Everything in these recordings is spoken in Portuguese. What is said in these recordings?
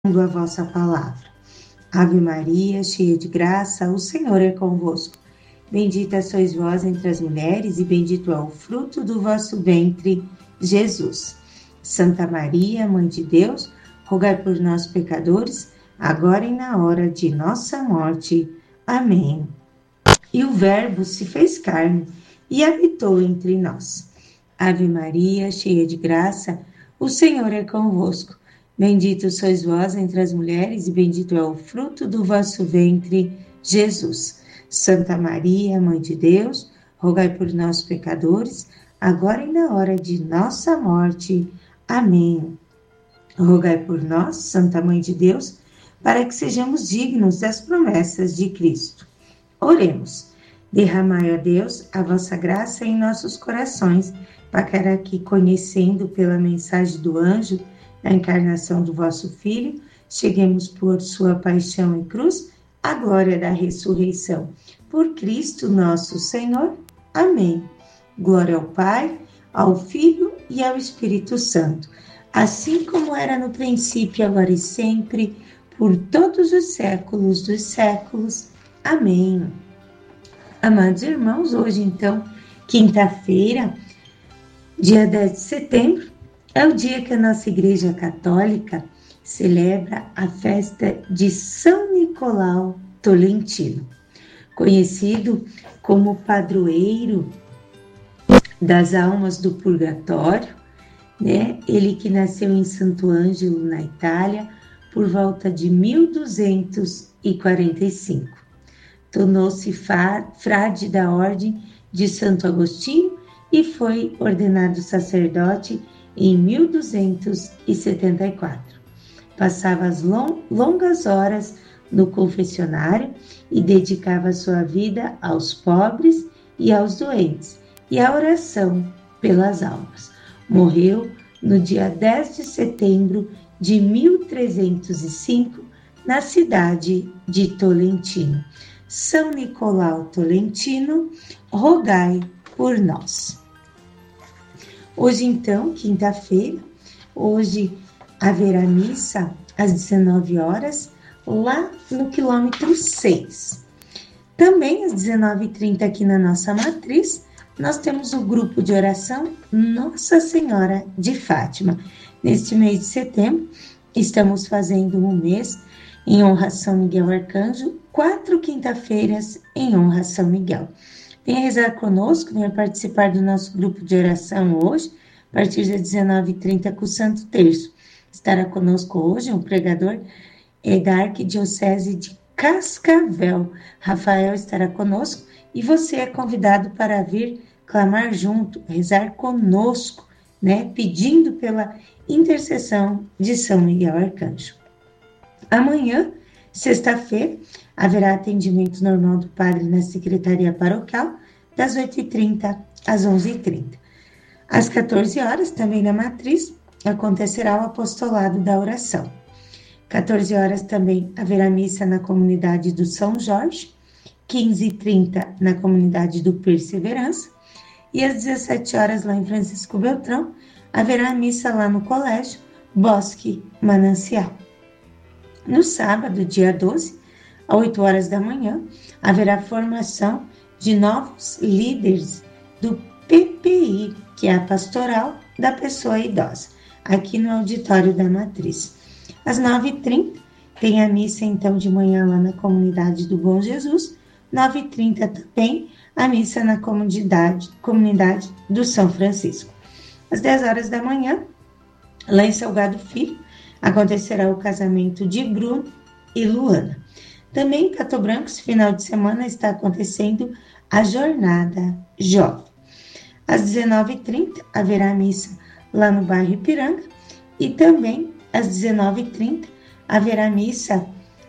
a vossa palavra. Ave Maria, cheia de graça, o Senhor é convosco. Bendita sois vós entre as mulheres e bendito é o fruto do vosso ventre, Jesus. Santa Maria, Mãe de Deus, rogai por nós, pecadores, agora e na hora de nossa morte. Amém. E o Verbo se fez carne e habitou entre nós. Ave Maria, cheia de graça, o Senhor é convosco. Bendito sois vós entre as mulheres e bendito é o fruto do vosso ventre, Jesus. Santa Maria, Mãe de Deus, rogai por nós, pecadores, agora e na hora de nossa morte. Amém. Rogai por nós, Santa Mãe de Deus, para que sejamos dignos das promessas de Cristo. Oremos. Derramai, ó Deus, a vossa graça em nossos corações, para que, conhecendo pela mensagem do anjo a encarnação do vosso Filho, cheguemos por sua paixão e cruz à glória da ressurreição. Por Cristo nosso Senhor. Amém. Glória ao Pai, ao Filho e ao Espírito Santo, assim como era no princípio, agora e sempre, por todos os séculos dos séculos. Amém. Amados irmãos, hoje então, quinta-feira, dia 10 de setembro, é o dia que a nossa Igreja Católica celebra a festa de São Nicolau Tolentino, conhecido como padroeiro das almas do purgatório, né? Ele que nasceu em Santo Ângelo, na Itália, por volta de 1245. Tornou-se frade da Ordem de Santo Agostinho e foi ordenado sacerdote em 1274. Passava as longas horas no confessionário e dedicava sua vida aos pobres e aos doentes e à oração pelas almas. Morreu no dia 10 de setembro de 1305, na cidade de Tolentino. São Nicolau Tolentino, rogai por nós. Hoje, então, quinta-feira, hoje haverá missa às 19 horas, lá no quilômetro 6. Também às 19h30 aqui na nossa matriz, nós temos o grupo de oração Nossa Senhora de Fátima. Neste mês de setembro, estamos fazendo um mês em honra a São Miguel Arcanjo, 4 quinta-feiras em honra a São Miguel. Venha rezar conosco, venha participar do nosso grupo de oração hoje, a partir das 19h30 com o Santo Terço. Estará conosco hoje um pregador da Arquidiocese de Cascavel. Rafael estará conosco e você é convidado para vir clamar junto, rezar conosco, né? Pedindo pela intercessão de São Miguel Arcanjo. Amanhã, sexta-feira, haverá atendimento normal do padre na Secretaria Paroquial, das 8h30 às 11h30. Às 14 horas, também na Matriz, acontecerá o apostolado da oração. 14 horas também haverá missa na comunidade do São Jorge, 15h30 na comunidade do Perseverança, e às 17 horas, lá em Francisco Beltrão, haverá missa lá no colégio Bosque Manancial. No sábado, dia 12, às 8 horas da manhã, haverá formação de novos líderes do PPI, que é a Pastoral da Pessoa Idosa, aqui no auditório da Matriz. Às 9h30, tem a missa, então, de manhã lá na comunidade do Bom Jesus. 9h30 também, a missa na comunidade do São Francisco. Às 10 horas da manhã, lá em Salgado Filho, acontecerá o casamento de Bruno e Luana. Também em Pato Branco, esse final de semana, está acontecendo a Jornada Jovem. Às 19h30, haverá missa lá no bairro Ipiranga. E também, às 19h30, haverá missa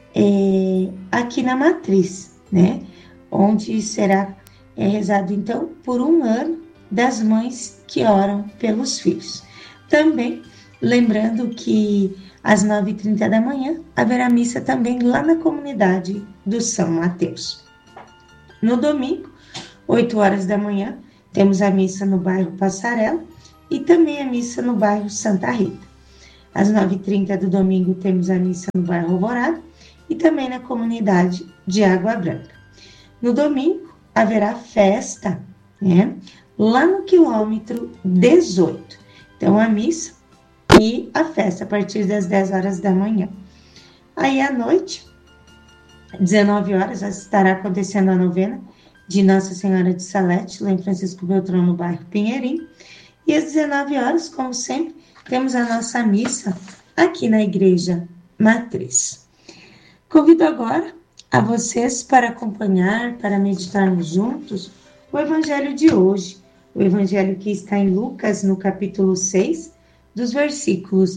aqui na Matriz, né? Onde será rezado, então, por um ano das mães que oram pelos filhos. Também, lembrando que às 9h30 da manhã, haverá missa também lá na comunidade do São Mateus. No domingo, 8 horas da manhã, temos a missa no bairro Passarela e também a missa no bairro Santa Rita. Às 9h30 do domingo temos a missa no bairro Alvorada e também na comunidade de Água Branca. No domingo haverá festa, né, lá no quilômetro 18. Então a missa e a festa a partir das 10 horas da manhã. Aí à noite, 19 horas, estará acontecendo a novena de Nossa Senhora de Salete, lá em Francisco Beltrão, no bairro Pinheirinho. E às 19 horas, como sempre, temos a nossa missa aqui na Igreja Matriz. Convido agora a vocês para acompanhar, para meditarmos juntos o Evangelho de hoje. O Evangelho que está em Lucas, no capítulo 6, dos versículos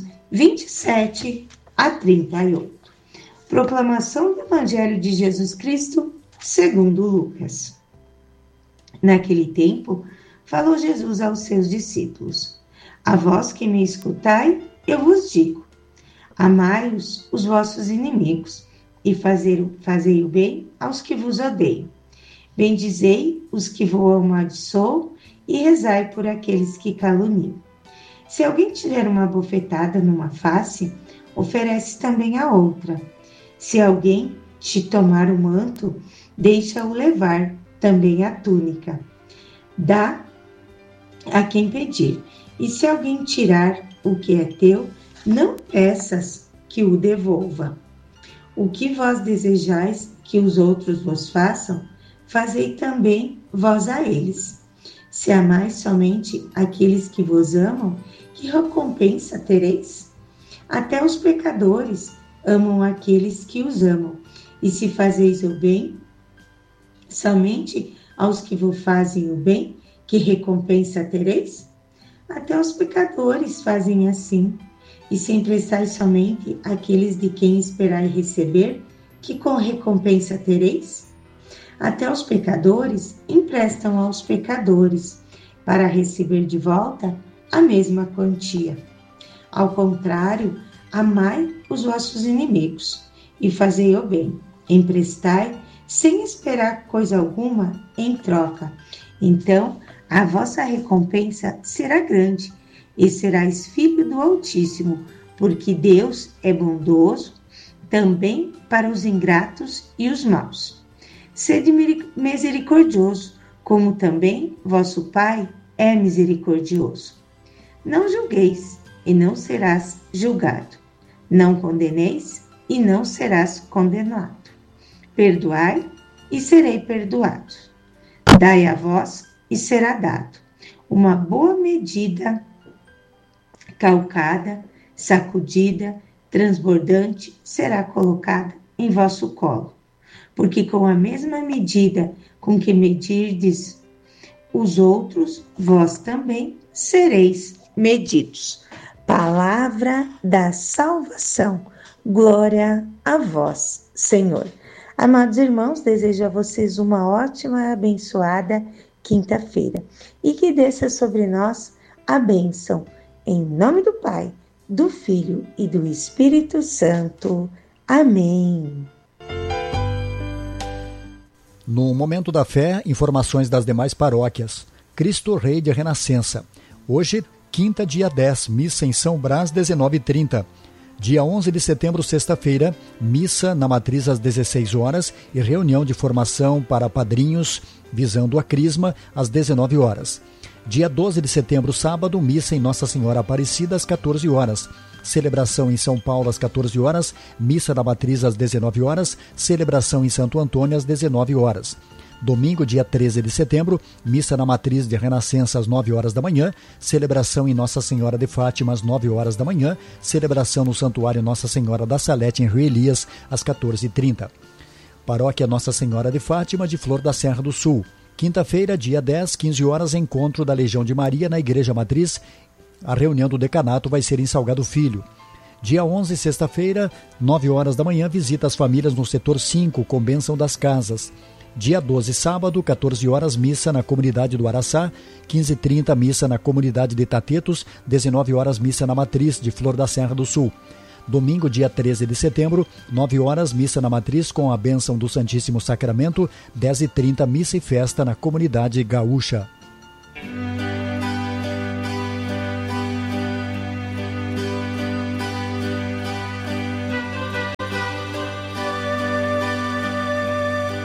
27 a 38. Proclamação do Evangelho de Jesus Cristo, segundo Lucas. Naquele tempo, falou Jesus aos seus discípulos: A vós que me escutai, eu vos digo, amai os vossos inimigos, e fazei o bem aos que vos odeiam. Bendizei os que vos amaldiçoam, e rezai por aqueles que caluniam. Se alguém tiver uma bofetada numa face, oferece também a outra. Se alguém te tomar o manto, deixa-o levar também a túnica. Dá a quem pedir. E se alguém tirar o que é teu, não peças que o devolva. O que vós desejais que os outros vos façam, fazei também vós a eles. Se amais somente aqueles que vos amam, que recompensa tereis? Até os pecadores amam aqueles que os amam. E se fazeis o bem somente aos que vos fazem o bem, que recompensa tereis? Até os pecadores fazem assim. E se emprestais somente àqueles de quem esperai receber, que com recompensa tereis? Até os pecadores emprestam aos pecadores, para receber de volta a mesma quantia. Ao contrário, amai os vossos inimigos, e fazei o bem. Emprestai, sem esperar coisa alguma em troca. Então, a vossa recompensa será grande, e serás filho do Altíssimo, porque Deus é bondoso também para os ingratos e os maus. Sede misericordioso, como também vosso Pai é misericordioso. Não julgueis, e não serás julgado. Não condeneis, e não serás condenado. Perdoai, e serei perdoado. Dai a vós, e será dado. Uma boa medida, calcada, sacudida, transbordante, será colocada em vosso colo. Porque com a mesma medida com que medirdes os outros, vós também sereis medidos. Palavra da salvação. Glória a vós, Senhor. Amados irmãos, desejo a vocês uma ótima e abençoada quinta-feira. E que desça sobre nós a bênção. Em nome do Pai, do Filho e do Espírito Santo. Amém. No Momento da Fé, informações das demais paróquias. Cristo Rei de Renascença. Hoje, quinta, dia 10, missa em São Brás, 19h30. Dia 11 de setembro, sexta-feira, missa na Matriz às 16 horas e reunião de formação para padrinhos visando a Crisma às 19 horas. Dia 12 de setembro, sábado, missa em Nossa Senhora Aparecida às 14 horas. Celebração em São Paulo às 14 horas, missa da Matriz às 19 horas, celebração em Santo Antônio às 19 horas. Domingo, dia 13 de setembro, missa na Matriz de Renascença às 9 horas da manhã, celebração em Nossa Senhora de Fátima às 9 horas da manhã, celebração no Santuário Nossa Senhora da Salete em Rio Elias às 14h30. Paróquia Nossa Senhora de Fátima de Flor da Serra do Sul. Quinta-feira, dia 10, 15 horas, encontro da Legião de Maria na Igreja Matriz. A reunião do decanato vai ser em Salgado Filho. Dia 11, sexta-feira, 9 horas da manhã, visita às famílias no setor 5, com bênção das casas. Dia 12, sábado, 14 horas, missa na comunidade do Araçá, 15h30, missa na comunidade de Tatetos, 19 horas, missa na Matriz de Flor da Serra do Sul. Domingo, dia 13 de setembro, 9 horas, missa na Matriz com a bênção do Santíssimo Sacramento, 10h30, missa e festa na comunidade gaúcha.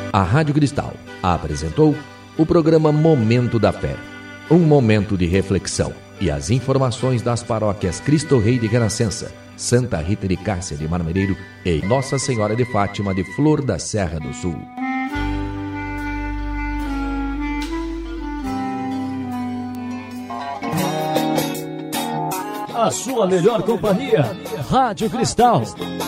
A Rádio Cristal apresentou o programa Momento da Fé. Um momento de reflexão e as informações das paróquias Cristo Rei de Renascença, Santa Rita de Cássia de Marmereiro e Nossa Senhora de Fátima de Flor da Serra do Sul. A sua melhor companhia, Rádio Cristal.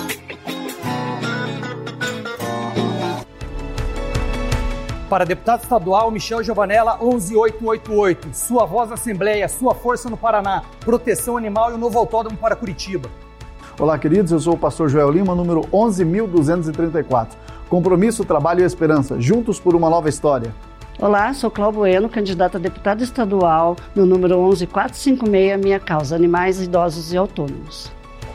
Para deputado estadual, Michel Giovanella, 11888. Sua voz na Assembleia, sua força no Paraná. Proteção animal e o novo autódromo para Curitiba. Olá, queridos. Eu sou o pastor Joel Lima, número 11.234. Compromisso, trabalho e esperança. Juntos por uma nova história. Olá, sou Cláudio Bueno, candidata a deputada estadual, no número 11456, minha causa, animais, idosos e autônomos.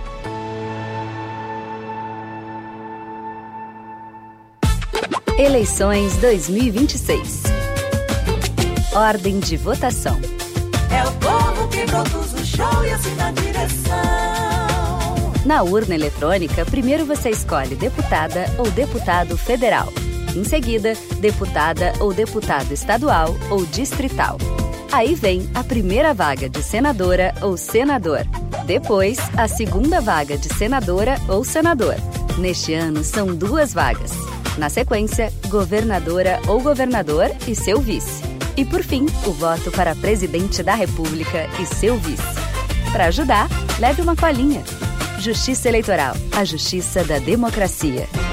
Eleições 2026. Ordem de votação. É o povo que produz o show e assina a direção. Na urna eletrônica, primeiro você escolhe deputada ou deputado federal. Em seguida, deputada ou deputado estadual ou distrital. Aí vem a primeira vaga de senadora ou senador. Depois, a segunda vaga de senadora ou senador. Neste ano, são 2 vagas. Na sequência, governadora ou governador e seu vice. E por fim, o voto para presidente da República e seu vice. Para ajudar, leve uma colinha. Justiça Eleitoral, a justiça da democracia.